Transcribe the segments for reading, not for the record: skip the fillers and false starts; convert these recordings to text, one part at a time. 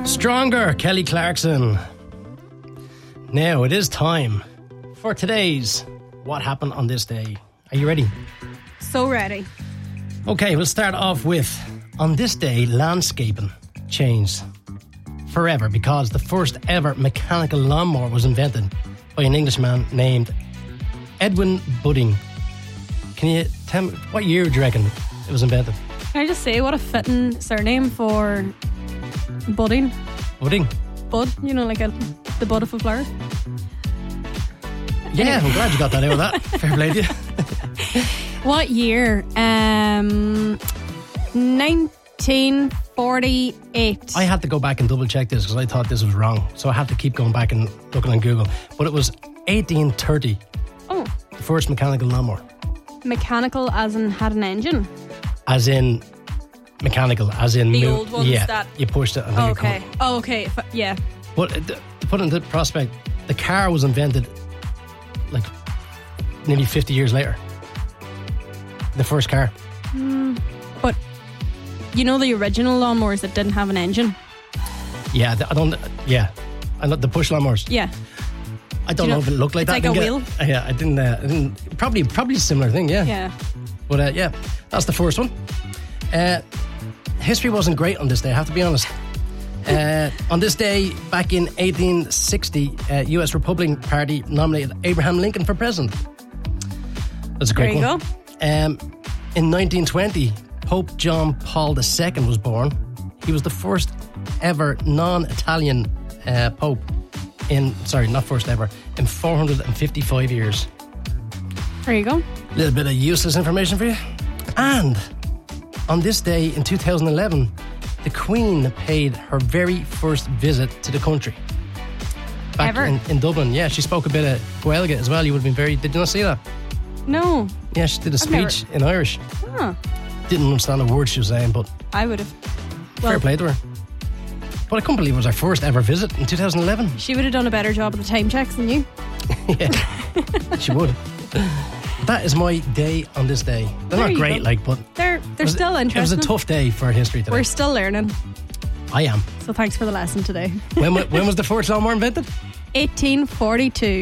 Stronger, Kelly Clarkson. Now it is time for today's What Happened on This Day. Are you ready? So ready. Okay, we'll start off with, on this day, landscaping changed forever because the first ever mechanical lawnmower was invented by an Englishman named Edwin Budding. Can you tell me, what year do you reckon it was invented? Can I just say, what a fitting surname for budding? Budding? Bud, you know, like the bud of a flower. Yeah, I'm glad you got that out of that. Fair play to you. What year? 1948. I had to go back and double check this because I thought this was wrong. So I had to keep going back and looking on Google. But it was 1830. Oh. The first mechanical lawnmower. Mechanical as in had an engine? As in mechanical, as in... The old ones that... you pushed it. And then okay. Oh, okay. Yeah. But to put it into prospect, the car was invented like nearly 50 years later. The first car. But you know the original lawnmowers that didn't have an engine? Yeah, I know the push lawnmowers. Yeah. I don't know if it looked like that. It's like a wheel. Yeah, I didn't. Probably a similar thing. Yeah. Yeah. But yeah, that's the first one. History wasn't great on this day, I have to be honest. On this day, back in 1860, US Republican Party nominated Abraham Lincoln for president. That's a great one. There you go. In 1920, Pope John Paul II was born. He was the first ever non-Italian Pope in 455 years. There you go. A little bit of useless information for you. And on this day in 2011, the Queen paid her very first visit to the country. Back in Dublin. Yeah, she spoke a bit of Gaeilge as well. You would have been did you not see that? No. Yeah, she did a speech in Irish. Huh. Didn't understand a word she was saying, but I would have. Fair play to her. But I couldn't believe it was her first ever visit in 2011. She would have done a better job at the time checks than you. Yeah, she would. That is my day on this day. They're not great, but they're still interesting. It was a tough day for history today. We're still learning. I am. So thanks for the lesson today. When was the first lawnmower invented? 1842.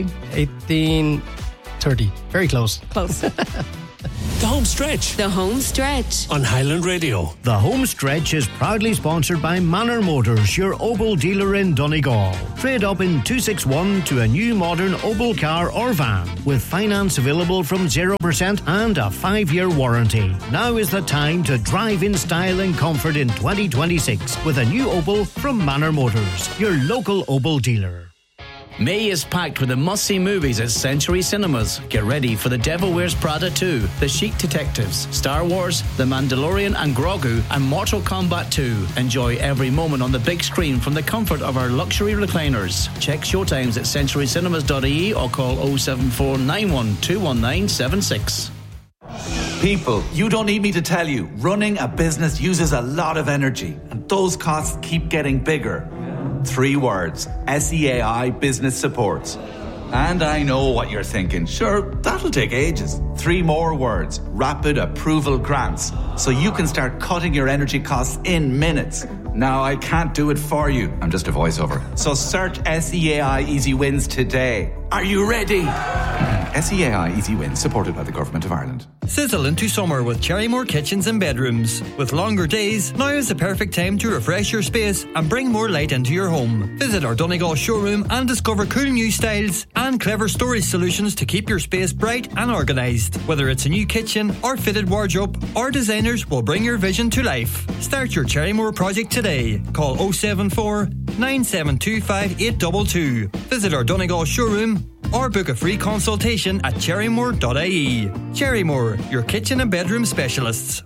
1830. Very close. Close. The Home Stretch. The Home Stretch. On Highland Radio. The Home Stretch is proudly sponsored by Manor Motors, your Opel dealer in Donegal. Trade up in 261 to a new modern Opel car or van with finance available from 0% and a 5-year warranty. Now is the time to drive in style and comfort in 2026 with a new Opel from Manor Motors, your local Opel dealer. May is packed with the must-see movies at Century Cinemas. Get ready for The Devil Wears Prada 2, The Chic Detectives, Star Wars, The Mandalorian and Grogu, and Mortal Kombat 2. Enjoy every moment on the big screen from the comfort of our luxury recliners. Check showtimes at centurycinemas.ie or call 074 91 219 76. People, you don't need me to tell you, running a business uses a lot of energy, and those costs keep getting bigger. 3 words, SEAI Business Supports. And I know what you're thinking. Sure, that'll take ages. 3 more words, Rapid Approval Grants. So you can start cutting your energy costs in minutes. Now, I can't do it for you. I'm just a voiceover. So search SEAI Easy Wins today. Are you ready? SEAI Easy Wins, supported by the Government of Ireland. Sizzle into summer with Cherrymore Kitchens and Bedrooms. With longer days, now is the perfect time to refresh your space and bring more light into your home. Visit our Donegal showroom and discover cool new styles and clever storage solutions to keep your space bright and organised. Whether it's a new kitchen or fitted wardrobe, our designers will bring your vision to life. Start your Cherrymore project today. Call 074 9725 822. Visit our Donegal showroom or book a free consultation at cherrymore.ie. Cherrymore, your kitchen and bedroom specialists.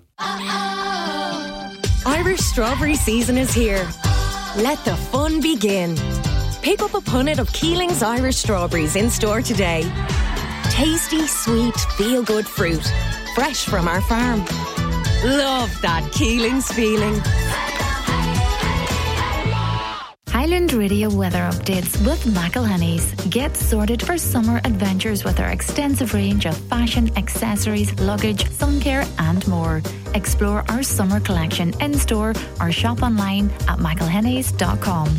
Irish strawberry season is here. Let the fun begin. Pick up a punnet of Keeling's Irish strawberries in store today. Tasty, sweet, feel-good fruit. Fresh from our farm. Love that Keeling's feeling. Highland Radio weather updates with McElhenny's. Get sorted for summer adventures with our extensive range of fashion, accessories, luggage, sun care and more. Explore our summer collection in-store or shop online at mcelhennys.com.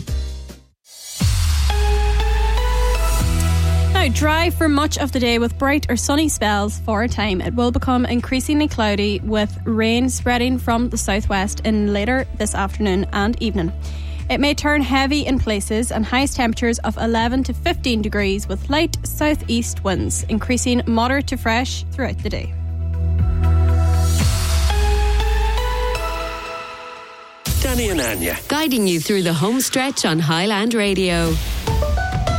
Now, dry for much of the day with bright or sunny spells for a time. It will become increasingly cloudy with rain spreading from the southwest in later this afternoon and evening. It may turn heavy in places and highest temperatures of 11 to 15 degrees with light southeast winds, increasing moderate to fresh throughout the day. Danny and Anya. Guiding you through the home stretch on Highland Radio.